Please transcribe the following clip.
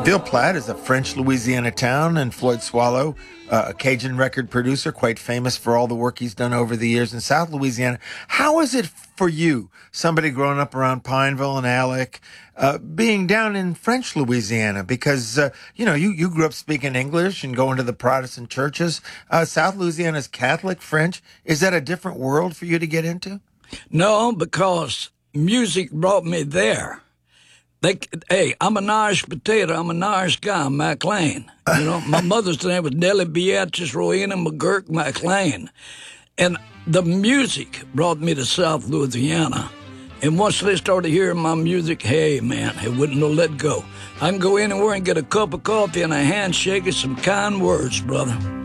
Ville Platte is a French Louisiana town, and Floyd Swallow, a Cajun record producer, quite famous for all the work he's done over the years in South Louisiana. How is it for you, somebody growing up around Pineville and Alec, being down in French Louisiana? Because, you grew up speaking English and going to the Protestant churches. South Louisiana's Catholic French. Is that a different world for you to get into? No, because music brought me there. Hey, I'm an Irish potato. I'm an Irish guy, McLean. My mother's name was Nellie Beatrice Rowena McGurk McLean. And the music brought me to South Louisiana. And once they started hearing my music, hey, man, it wouldn't no let go. I can go anywhere and get a cup of coffee and a handshake and some kind words, brother.